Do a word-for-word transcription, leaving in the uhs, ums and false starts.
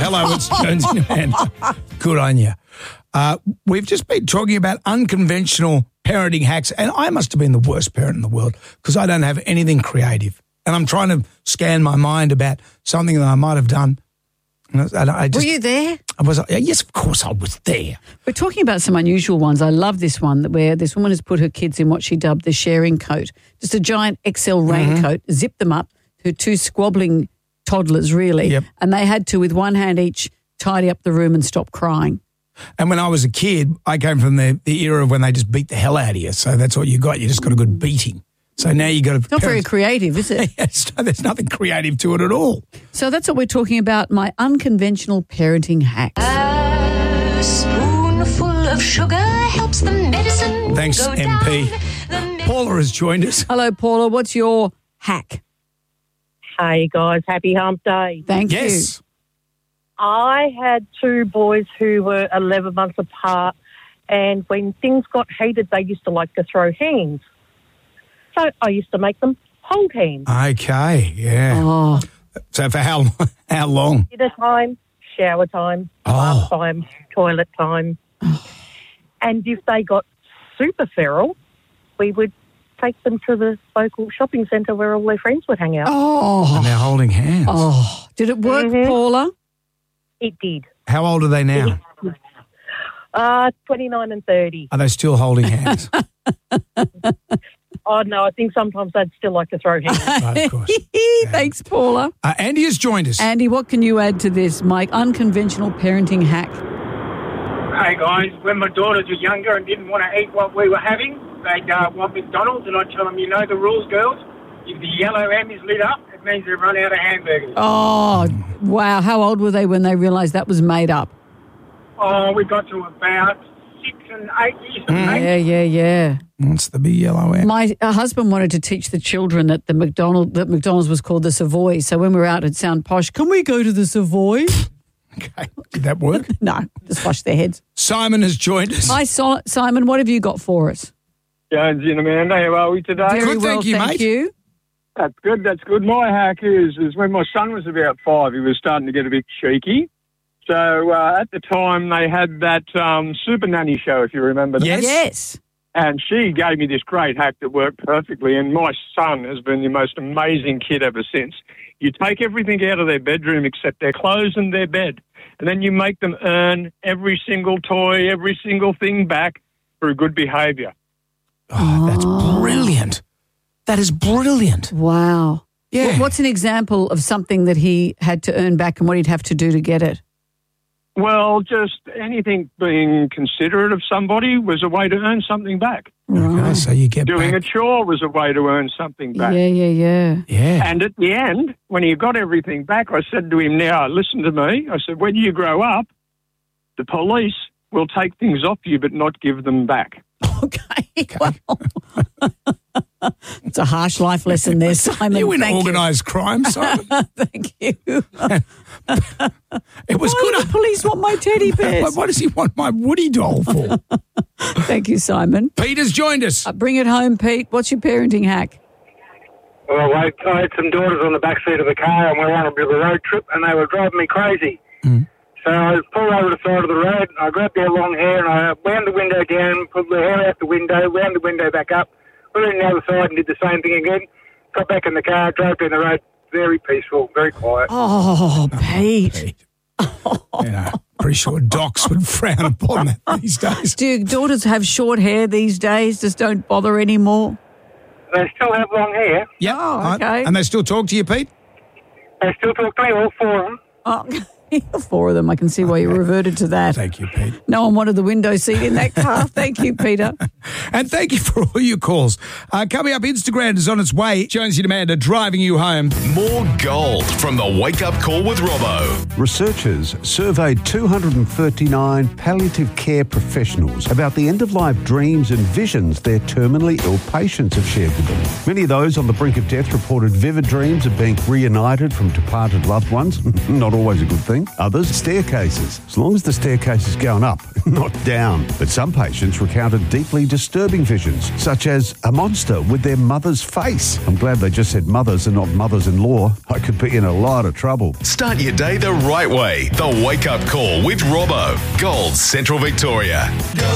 Hello, it's Jonesy and Amanda. Good on you. Uh, we've just been talking about unconventional parenting hacks, and I must have been the worst parent in the world because I don't have anything creative. And I'm trying to scan my mind about something that I might have done. And I just, Were you there? I was. Yes, of course I was there. We're talking about some unusual ones. I love this one where this woman has put her kids in what she dubbed the sharing coat, just a giant X L raincoat, mm-hmm. zipped them up, her two squabbling toddlers really, yep. and they had to, with one hand each, tidy up the room and stop crying. And when I was a kid, I came from the, the era of when they just beat the hell out of you. So that's what you got. You just got a good beating. So now you got to... It's not very creative, is it? Yes, there's nothing creative to it at all. So that's what we're talking about, my unconventional parenting hacks. A spoonful of sugar helps the medicine Thanks, go M P. down. Paula has joined us. Hello, Paula. What's your hack? Hey, guys. Happy hump day. Thank Yes. you. I had two boys who were eleven months apart, and when things got heated, they used to like to throw hands. So I used to make them hold hands. Okay, yeah. Oh, So for how how long? Dinner time, shower time, Oh. bath time, toilet time. And if they got super feral, we would take them to the local shopping centre where all their friends would hang out. oh, And they're holding hands. oh. Did it work, Mhm. Paula? It did. How old are they now? Uh, twenty-nine and thirty. Are they still holding hands? Oh, no, I think sometimes they'd still like to throw hands. Right, of course. Thanks, Paula. Uh, Andy has joined us. Andy, what can you add to this, my unconventional parenting hack? Hey guys, when my daughters were younger and didn't want to eat what we were having, they'd uh, want McDonald's, and I'd tell them, you know the rules, girls. If the yellow M is lit up, it means they've run out of hamburgers. Oh, wow. How old were they when they realised that was made up? Oh, we got to about six and eight years of age. Yeah, yeah, yeah. What's the big yellow M? My uh, husband wanted to teach the children that the McDonald that McDonald's was called the Savoy. So when we were out, it'd sound posh. Can we go to the Savoy? Okay, did that work? No, just wash their heads. Simon has joined us. Hi, so- Simon. What have you got for us? Jonesy and Amanda, how are we today? Very Good, well, thank you, mate. you. That's good, that's good. My hack is, is when my son was about five, he was starting to get a bit cheeky. So uh, at the time, they had that um, Super Nanny show, if you remember that. Yes. Yes. And she gave me this great hack that worked perfectly, and my son has been the most amazing kid ever since. You take everything out of their bedroom except their clothes and their bed, and then you make them earn every single toy, every single thing back through good behaviour. Oh, that's brilliant. That is brilliant. Wow. Yeah. What- What's an example of something that he had to earn back and what he'd have to do to get it? Well, just anything being considerate of somebody was a way to earn something back. Okay, so you get Doing back. a chore was a way to earn something back. Yeah, yeah, yeah. Yeah. And at the end, when he got everything back, I said to him, now, listen to me. I said, when you grow up, the police will take things off you but not give them back. Okay. Well, it's a harsh life lesson there, Simon. You in Thank organised crime, Simon. you. Thank you. It was Why good. do the police want my teddy What, bears? what does he want my Woody doll for? Thank you, Simon. Peter's joined us. Uh, bring it home, Pete. What's your parenting hack? Well, I I had some daughters on the back seat of the car, and we were on a bit of a road trip, and they were driving me crazy. Mm. So I pulled over the side of the road, I grabbed their long hair, and I wound the window down, put the hair out the window, wound the window back up, put it on the other side and did the same thing again. Got back in the car, drove down the road, very peaceful, very quiet. Oh, Pete. Pete. You know, pretty sure docs would frown upon that these days. Do your daughters have short hair these days? Just don't bother anymore? They still have long hair. Yeah. Oh, okay. And they still talk to you, Pete? They still talk to me, all four of them. Oh, four of them. I can see why you reverted to that. Thank you, Pete. No one wanted the window seat in that car. Thank you, Peter. And thank you for all your calls. Uh, coming up, Instagram is on its way. Jonesy and Amanda driving you home. More gold from the Wake Up Call with Robbo. Researchers surveyed two hundred thirty-nine palliative care professionals about the end-of-life dreams and visions their terminally ill patients have shared with them. Many of those on the brink of death reported vivid dreams of being reunited from departed loved ones. Not always a good thing. ceiling, others staircases, as long as the staircase is going up, not down. But some patients recounted deeply disturbing visions, such as a monster with their mother's face. I'm glad they just said mothers and not mothers-in-law. I could be in a lot of trouble. Start your day the right way. The Wake Up Call with Robbo. Gold Central Victoria.